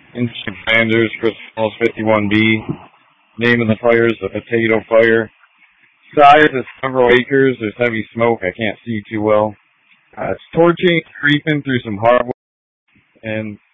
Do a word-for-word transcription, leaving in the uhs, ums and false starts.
Interesting Commanders, Chris Falls fifty-one B. Name of the fire is the Potato Fire. Size is several acres. There's heavy smoke. I can't see too well. Uh, it's torching, creeping through some hardwood, and